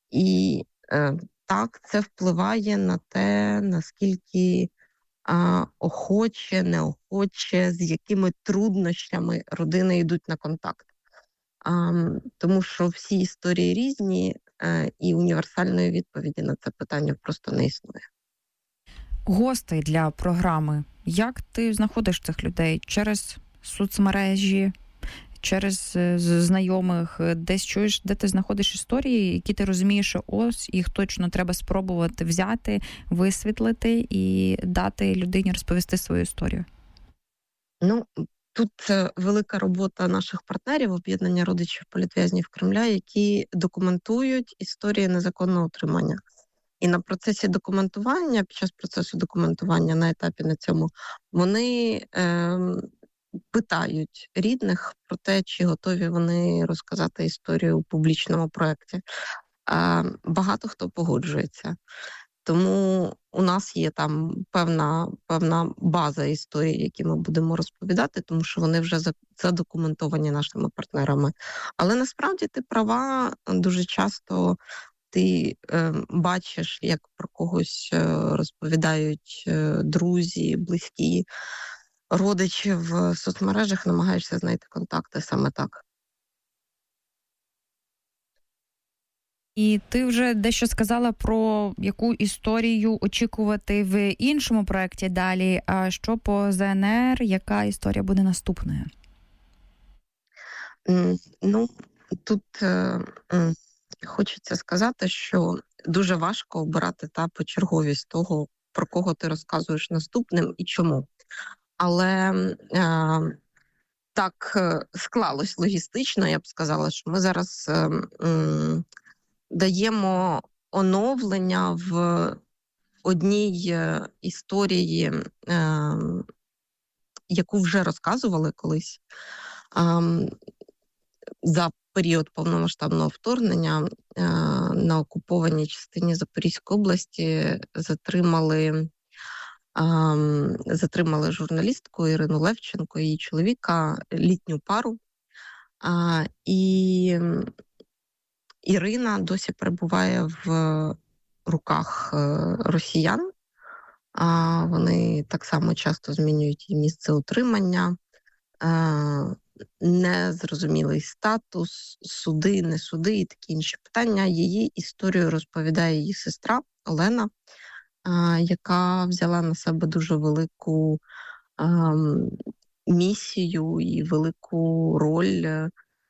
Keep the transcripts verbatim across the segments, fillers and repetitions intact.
І е, так, це впливає на те, наскільки е, охоче, неохоче, з якими труднощами родини йдуть на контакт. Е, тому що всі історії різні, е, і універсальної відповіді на це питання просто не існує. Гостей для програми. Як ти знаходиш цих людей? Через соцмережі, через знайомих? Десь чуєш, де ти знаходиш історії, які ти розумієш, що ось їх точно треба спробувати взяти, висвітлити і дати людині розповісти свою історію? Ну, тут велика робота наших партнерів, об'єднання родичів політв'язнів Кремля, які документують історії незаконного утримання. І на процесі документування, під час процесу документування на етапі на цьому, вони е, питають рідних про те, чи готові вони розказати історію у публічному проєкті. Е, багато хто погоджується. Тому у нас є там певна, певна база історій, які ми будемо розповідати, тому що вони вже задокументовані нашими партнерами. Але насправді ти права, дуже часто ти е, бачиш, як про когось е, розповідають е, друзі, близькі, родичі в соцмережах, намагаєшся знайти контакти саме так. І ти вже дещо сказала про яку історію очікувати в іншому проєкті далі. А що по зе ен ер, яка історія буде наступною? Ну, тут е, е, хочеться сказати, що дуже важко обирати та почерговість того, про кого ти розказуєш наступним і чому. Але е, так склалось логістично, я б сказала, що ми зараз е, е, даємо оновлення в одній історії, е, яку вже розказували колись. Е, за період повномасштабного вторгнення е, на окупованій частині Запорізької області затримали, е, затримали журналістку Ірину Левченко і її чоловіка, літню пару. Е, і Ірина досі перебуває в руках росіян. А вони так само часто змінюють її місце утримання, незрозумілий статус, суди, не суди і такі інші питання. Її історію розповідає її сестра Олена, яка взяла на себе дуже велику місію і велику роль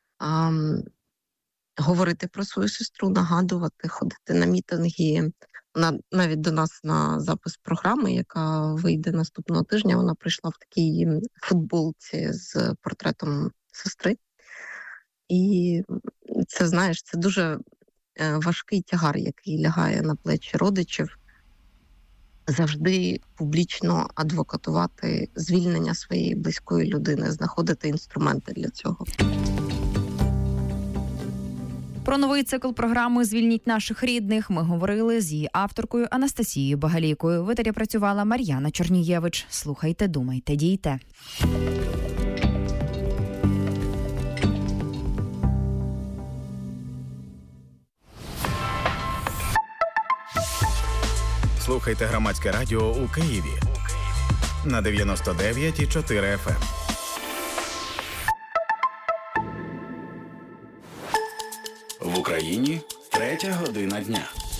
говорити про свою сестру, нагадувати, ходити на мітинги. Вона навіть до нас на запис програми, яка вийде наступного тижня, вона прийшла в такій футболці з портретом сестри. І це, знаєш, це дуже важкий тягар, який лягає на плечі родичів. Завжди публічно адвокатувати звільнення своєї близької людини, знаходити інструменти для цього. Про новий цикл програми «Звільніть наших рідних» ми говорили з її авторкою Анастасією Багалійкою. В етері працювала Мар'яна Чорнієвич. Слухайте, думайте, дійте. Слухайте Громадське радіо у Києві на дев'яносто дев'ять і чотири еф ем. В Україні третя година дня.